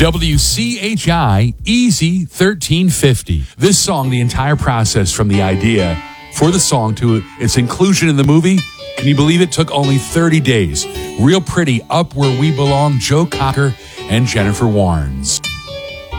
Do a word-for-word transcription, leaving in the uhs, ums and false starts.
W C H I Easy thirteen fifty. This song, the entire process from the idea for the song to its inclusion in the movie, can you believe it took only thirty days? Real Pretty, Up Where We Belong, Joe Cocker and Jennifer Warnes.